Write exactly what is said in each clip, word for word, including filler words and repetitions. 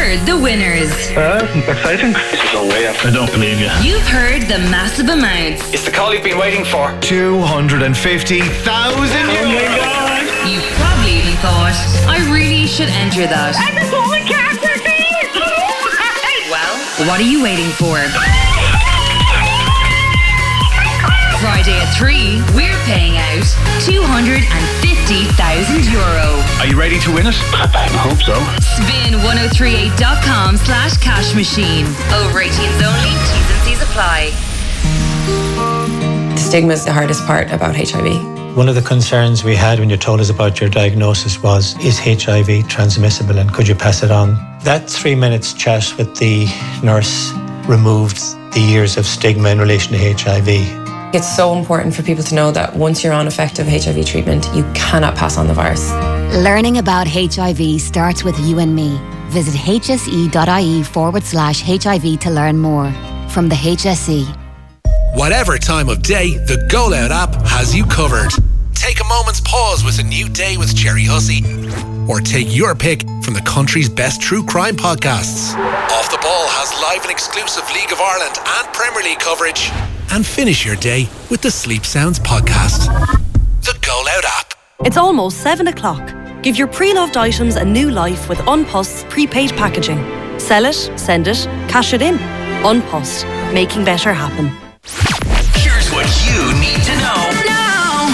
heard the winners. Uh, exciting. This is unreal. I don't believe you. You've heard the massive amounts. It's the call you've been waiting for. two hundred fifty thousand Oh my God. You probably even thought, I really should enter that. I just want my cancer fees. Well, what are you waiting for? Friday at three, we're paying out two hundred fifty thousand euro. Are you ready to win it? I hope so. Spin ten thirty-eight dot com slash cash machine. Over eighteens only. T's and C's apply. The stigma is the hardest part about H I V. One of the concerns we had when you told us about your diagnosis was, is H I V transmissible and could you pass it on? That three minutes chat with the nurse removed the years of stigma in relation to H I V. It's so important for people to know that once you're on effective H I V treatment, you cannot pass on the virus. Learning about H I V starts with you and me. Visit hse.ie forward slash HIV to learn more. From the H S E. Whatever time of day, the Go Loud app has you covered. Take a moment's pause with a new day with Jerry Hussey. Or take your pick from the country's best true crime podcasts. Off the Ball has live and exclusive League of Ireland and Premier League coverage. And finish your day with the Sleep Sounds podcast. The Go Loud app. It's almost seven o'clock. Give your pre-loved items a new life with Unpost's prepaid packaging. Sell it, send it, cash it in. Unpost, making better happen. Here's what you need to know now.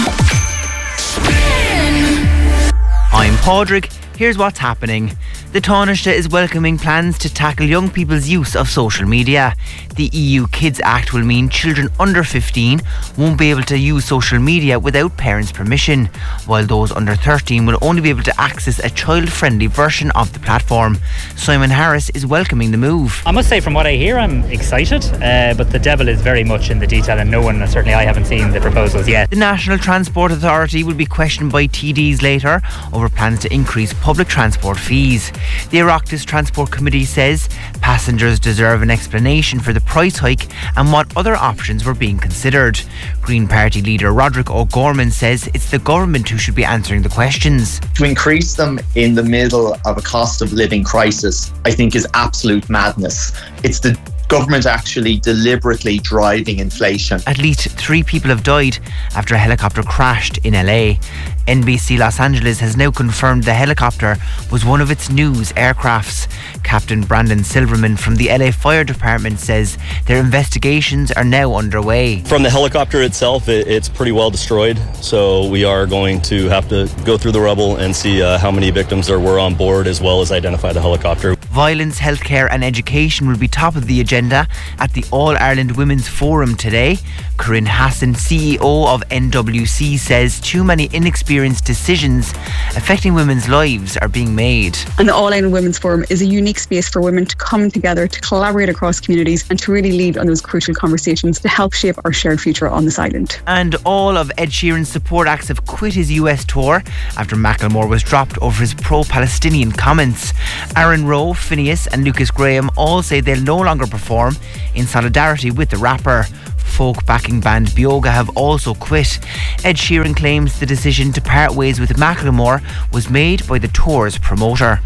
I'm Padraig. Here's what's happening. The Taoiseach is welcoming plans to tackle young people's use of social media. The E U Kids Act will mean children under fifteen won't be able to use social media without parents' permission, while those under thirteen will only be able to access a child-friendly version of the platform. Simon Harris is welcoming the move. I must say, from what I hear, I'm excited, uh, but the devil is very much in the detail, and no one, certainly I haven't seen the proposals yet. The National Transport Authority will be questioned by T Ds later over plans to increase public transport fees. The Oireachtas Transport Committee says passengers deserve an explanation for the price hike and what other options were being considered. Green Party leader Roderick O'Gorman says it's the government who should be answering the questions. To increase them in the middle of a cost of living crisis, I think is absolute madness. It's the government actually deliberately driving inflation. At least three people have died after a helicopter crashed in L A. N B C Los Angeles has now confirmed the helicopter was one of its news aircrafts. Captain Brandon Silverman from the L A Fire Department says their investigations are now underway. From the helicopter itself, it, it's pretty well destroyed, so we are going to have to go through the rubble and see uh, how many victims there were on board, as well as identify the helicopter. Violence, healthcare and education will be top of the agenda at the All-Ireland Women's Forum today. Corinne Hassan, C E O of N W C, says too many inexperienced decisions affecting women's lives are being made. And the All-Ireland Women's Forum is a unique space for women to come together, to collaborate across communities and to really lead on those crucial conversations to help shape our shared future on this island. And all of Ed Sheeran's support acts have quit his U S tour after Macklemore was dropped over his pro-Palestinian comments. Aaron Rowe, Phineas and Lucas Graham all say they'll no longer perform in solidarity with the rapper. Folk backing band Bioga have also quit. Ed Sheeran claims the decision to part ways with Macklemore was made by the tour's promoter.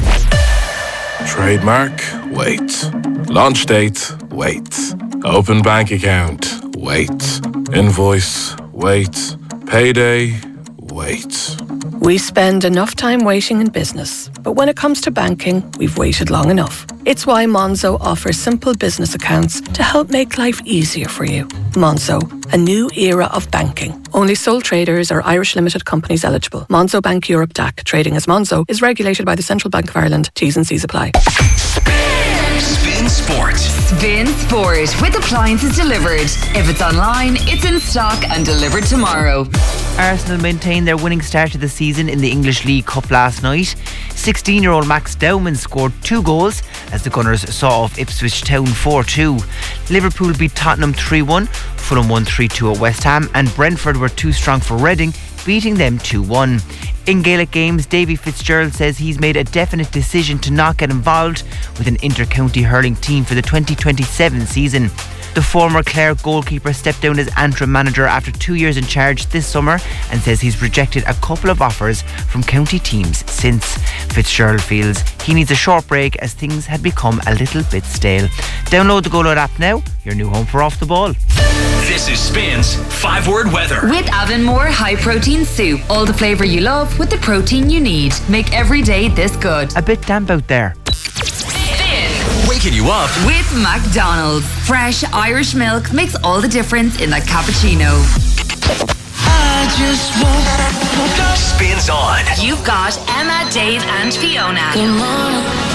Trademark, wait. Launch date, wait. Open bank account, wait. Invoice, wait. Payday, wait. We spend enough time waiting in business, but when it comes to banking, we've waited long enough. It's why Monzo offers simple business accounts to help make life easier for you. Monzo, a new era of banking. Only sole traders or Irish limited companies eligible. Monzo Bank Europe D A C, trading as Monzo, is regulated by the Central Bank of Ireland. T's and C's apply. Spin Sport. Spin Sport with appliances delivered. If it's online, it's in stock and delivered tomorrow. Arsenal maintained their winning start to the season in the English League Cup last night. sixteen-year-old Max Dowman scored two goals as the Gunners saw off Ipswich Town four two. Liverpool beat Tottenham three one, Fulham won three two at West Ham, and Brentford were too strong for Reading, beating them two one. In Gaelic games, Davy Fitzgerald says he's made a definite decision to not get involved with an inter-county hurling team for the twenty twenty-seven season. The former Clare goalkeeper stepped down as Antrim manager after two years in charge this summer and says he's rejected a couple of offers from county teams since. Fitzgerald feels he needs a short break as things had become a little bit stale. Download the Go Loud app now, your new home for Off the Ball. This is Spin's five word weather. With Avonmore High Protein Soup. All the flavour you love with the protein you need. Make every day this good. A bit damp out there. Waking you up with McDonald's. Fresh Irish milk makes all the difference in a cappuccino. I just woke up. Spins on. You've got Emma, Dave and Fiona. Come on.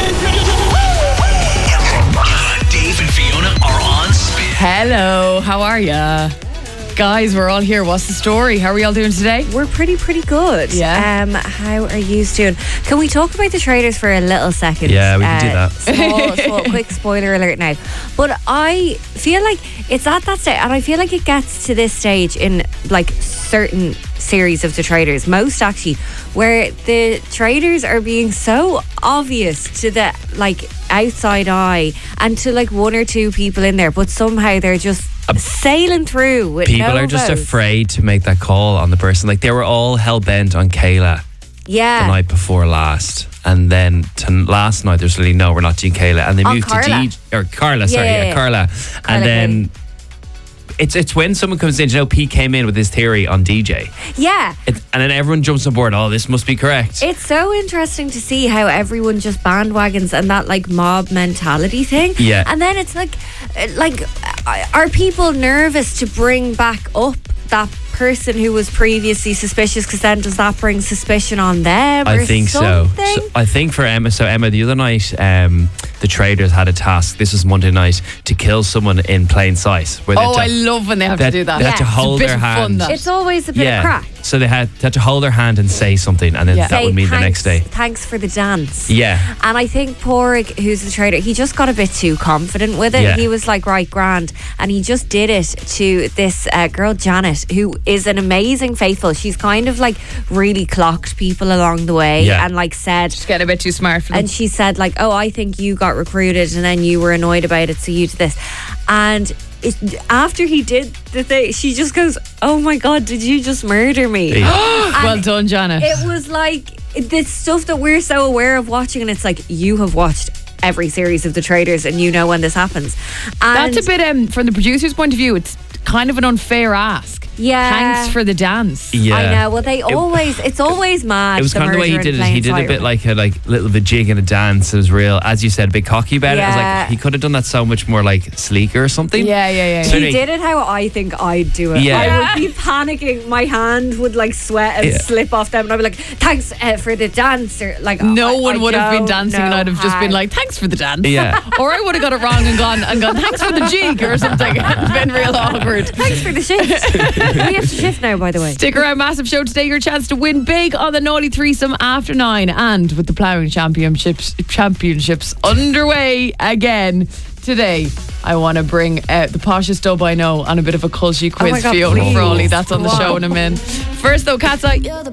Dave and Fiona are on Spin. Hello, how are ya? Guys, we're all here. What's the story? How are we all doing today? We're pretty, pretty good. Yeah. Um, how are you doing? Can we talk about the traders for a little second? Yeah, we can uh, do that. Small, small, quick spoiler alert now. But I feel like it's at that stage, and I feel like it gets to this stage in like certain series of the traders, most actually, where the traders are being so obvious to the like outside eye and to like one or two people in there, but somehow they're just sailing through with people no are just vote. afraid to make that call on the person. Like they were all hell-bent on Kayla yeah the night before last, and then to last night there's really no, we're not doing Kayla, and they on moved Carla. to D J or Carla sorry Yeah, yeah, yeah, yeah. Carla. Carla and then Kay. It's it's when someone comes in, you know, Pete came in with his theory on D J. Yeah. It, and then everyone jumps on board, oh, this must be correct. It's so interesting to see how everyone just bandwagons and that like mob mentality thing. Yeah. And then it's like, like, are people nervous to bring back up that person who was previously suspicious, because then does that bring suspicion on them or I think so. something? so. I think for Emma, so Emma, the other night, um, the traders had a task. This was Monday night to kill someone in plain sight. Where they Oh, had I to, love when they have they to had- do that. They had to It's a hold bit their of fun, hand. that. It's always a bit yeah. of crack. So they had, they had to hold their hand and say something, and then Yeah. that Say would mean the next thanks- day. Thanks for the dance. Yeah. And I think Porig, who's the trader, he just got a bit too confident with it. Yeah. He was like, right, grand. And he just did it to this uh, girl, Janet, who is an amazing faithful. She's kind of like really clocked people along the way Yeah. and like said... Just getting a bit too smart for them. And she said like, oh, I think you got recruited and then you were annoyed about it, so you did this. And... It, after he did the thing, she just goes, oh my God, did you just murder me? Yeah. Well done, Janet. It was like this stuff that we're so aware of watching, and it's like, you have watched every series of The Traders and you know when this happens. And That's a bit, um, from the producer's point of view, it's kind of an unfair ask. Yeah. Thanks for the dance. Yeah. I know. Well, they always, it's always mad. It was the kind of the way he murder did in it. He plain did a sight. bit like a like little of a jig and a dance. It was real, as you said, a bit cocky about it. I was Yeah. like, he could have done that so much more like sleeker or something. Yeah, yeah, yeah. So He anyway, did it how I think I'd do it. Yeah. I would be panicking. My hand would like sweat and Yeah. slip off them, and I'd be like, "Thanks uh, for the dance." Or like, No I, one I would have been don't dancing, and know I'd have just been how. like, thanks for the dance. Yeah. Or I would have got it wrong and gone, and gone, thanks for the jig or something. It's been real awkward. Thanks for the shift. We have to shift now, by the way. Stick around, massive show today. Your chance to win big on the Naughty Threesome after nine, and with the ploughing championships championships underway again today. I want to bring uh, the poshest dub I know on a bit of a culty quiz. Oh my God, Fiona please. Frawley. That's on the Wow. show in a minute. First though, Cat's Eye.